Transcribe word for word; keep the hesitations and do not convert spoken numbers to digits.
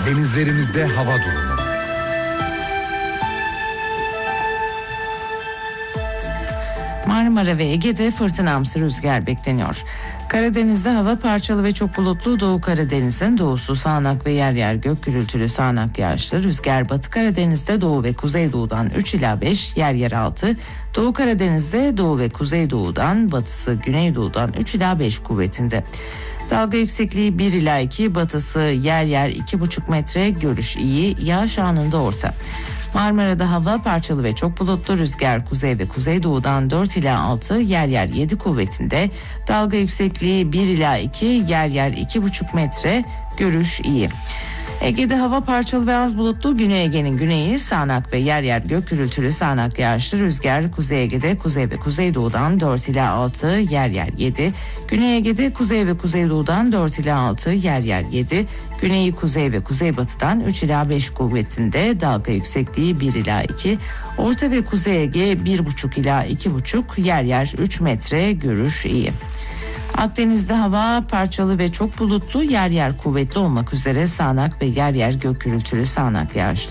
Denizlerimizde hava durumu. Marmara ve Ege'de fırtınamsı rüzgar bekleniyor. Karadeniz'de hava parçalı ve çok bulutlu. Doğu Karadeniz'in doğusu sağanak ve yer yer gök gürültülü sağanak yağışlı. Rüzgar Batı Karadeniz'de doğu ve kuzeydoğudan üç ila beş, yer yer altı. Doğu Karadeniz'de doğu ve kuzeydoğudan, batısı güneydoğudan üç ila beş kuvvetinde. Dalga yüksekliği bir ila iki, batısı yer yer iki buçuk metre, görüş iyi, yağış anında orta. Marmara'da hava parçalı ve çok bulutlu. Rüzgar kuzey ve kuzeydoğudan dört ila altı, yer yer yedi kuvvetinde. Dalga yüksekliği bir ila iki, yer yer iki buçuk metre, görüş iyi. Ege'de hava parçalı ve az bulutlu. Güney Ege'nin güneyi sağanak ve yer yer gök gürültülü sağanak yağışlı. Rüzgar Kuzey Ege'de kuzey ve kuzeydoğudan dört ila altı, yer yer yedi. Güney Ege'de kuzey ve kuzeydoğudan dört ila altı, yer yer yedi. Güneyi kuzey ve kuzeybatıdan üç ila beş kuvvetinde. Dalga yüksekliği bir ila iki. Orta ve Kuzey Ege bir buçuk ila iki buçuk, yer yer üç metre, görüş iyi. Akdeniz'de hava parçalı ve çok bulutlu, yer yer kuvvetli olmak üzere sağanak ve yer yer gök gürültülü sağanak yağışlı.